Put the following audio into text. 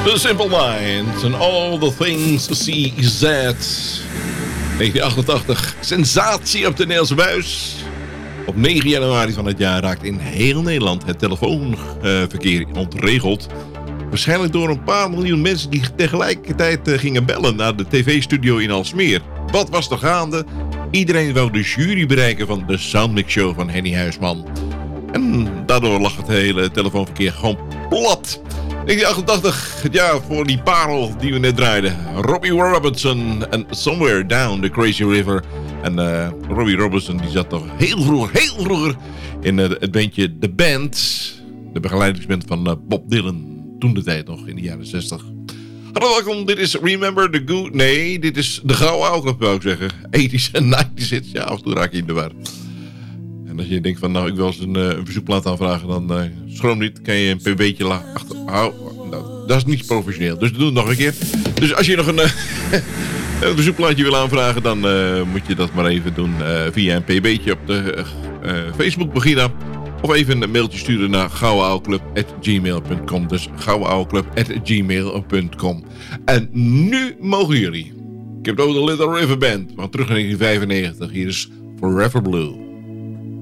The Simple Minds and All the Things CZ. 1988, sensatie op de Nederlandse buis. Op 9 januari van het jaar raakt in heel Nederland het telefoonverkeer ontregeld. Waarschijnlijk door een paar miljoen mensen die tegelijkertijd gingen bellen naar de tv-studio in Alsmeer. Wat was er gaande? Iedereen wou de jury bereiken van de Soundmix Show van Henny Huisman. En daardoor lag het hele telefoonverkeer gewoon plat. 1988, het jaar voor die parel die we net draaiden. Robbie Robertson en Somewhere Down the Crazy River. En Robbie Robertson die zat toch heel vroeger in het bandje The Band. De begeleidingsband van Bob Dylan. Toen de tijd nog, in de jaren 60. Hallo, welkom, dit is Remember the Good... Nee, dit is de Gouden Oude, wou ik zeggen. 80s en 90s hits, ja, af en toe raak je in de war. En als je denkt van, nou, ik wil eens een verzoekplaat aanvragen, dan schroom niet, kan je een pb'tje achter... Nou, dat is niet professioneel, dus doe het nog een keer. Dus als je nog een verzoekplaatje wil aanvragen, dan moet je dat maar even doen via een pb'tje op de Facebookpagina. Of even een mailtje sturen naar gouweouweclub@gmail.com. Dus gouweouweclub@gmail.com. En nu mogen jullie. Ik heb het over de Little River Band. We gaan terug naar 1995. Hier is Forever Blue.